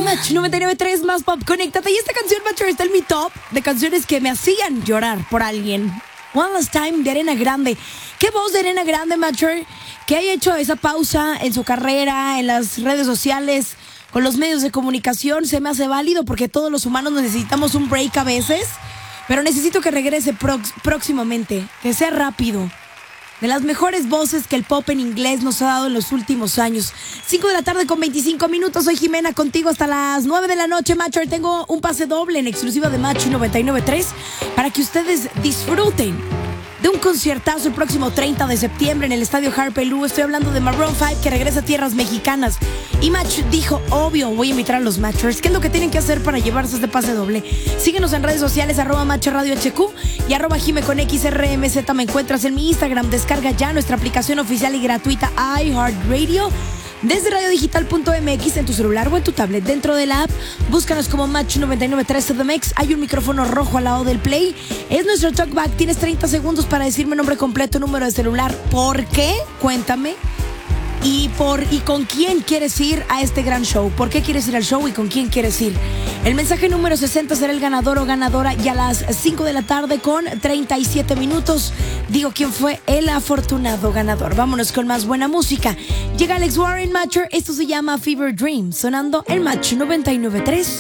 Match 99.3 más pop, conéctate. Y esta canción, Matcher, está en mi top de canciones que me hacían llorar por alguien. One Last Time de Ariana Grande. ¿Qué voz de Ariana Grande, Matcher? Que haya hecho esa pausa en su carrera, en las redes sociales, con los medios de comunicación, se me hace válido porque todos los humanos necesitamos un break a veces. Pero necesito que regrese próximamente, que sea rápido. De las mejores voces que el pop en inglés nos ha dado en los últimos años. 5 de la tarde con 25 minutos. Soy Jimena, contigo hasta las 9 de la noche, Matcher. Tengo un pase doble en exclusiva de Match 99.3 para que ustedes disfruten de un conciertazo el próximo 30 de septiembre en el estadio Harpelú. Estoy hablando de Maroon 5, que regresa a tierras mexicanas. Y Match dijo, obvio, voy a invitar a los Matchers. ¿Qué es lo que tienen que hacer para llevarse este pase doble? Síguenos en redes sociales, @MatchRadioHQ y @JimeConXRMZ. Me encuentras en mi Instagram. Descarga ya nuestra aplicación oficial y gratuita iHeartRadio desde radiodigital.mx en tu celular o en tu tablet. Dentro de la app, búscanos como Match 99.3 CDMX. Hay un micrófono rojo al lado del play. Es nuestro talkback. Tienes 30 segundos para decirme nombre completo, número de celular. ¿Por qué? Cuéntame. Y con quién quieres ir a este gran show. ¿Por qué quieres ir al show y con quién quieres ir? El mensaje número 60 será el ganador o ganadora. Y a las 5 de la tarde con 37 minutos digo quién fue el afortunado ganador. Vámonos con más buena música. Llega Alex Warren, Matcher. Esto se llama Fever Dream, sonando el Match 99.3.